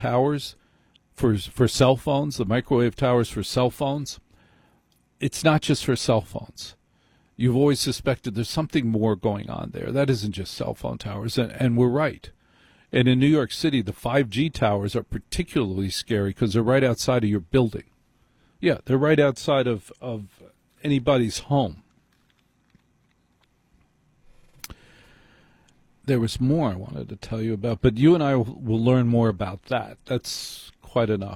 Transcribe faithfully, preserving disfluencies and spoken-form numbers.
towers for for cell phones, the microwave towers for cell phones, it's not just for cell phones. You've always suspected there's something more going on there. That isn't just cell phone towers, and, and we're right. And in New York City, the five G towers are particularly scary because they're right outside of your building. Yeah, they're right outside of, of anybody's home. There was more I wanted to tell you about, but you and I will learn more about that. That's quite enough.